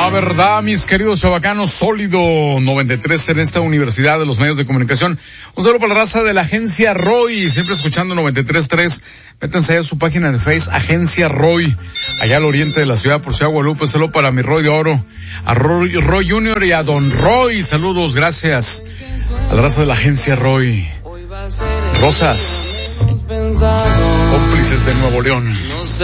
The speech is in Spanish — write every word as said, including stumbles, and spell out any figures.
La verdad, mis queridos chavacanos, sólido noventa y tres en esta Universidad de los Medios de Comunicación. Un saludo para la raza de la Agencia Roy, siempre escuchando noventa y tres punto tres. Métanse allá a su página de Facebook, Agencia Roy, allá al oriente de la ciudad, por Ciudad Guadalupe. Saludo para mi Roy de Oro, a Roy, Roy Junior y a Don Roy. Saludos, gracias a la raza de la Agencia Roy. Rosas, cómplices de Nuevo León.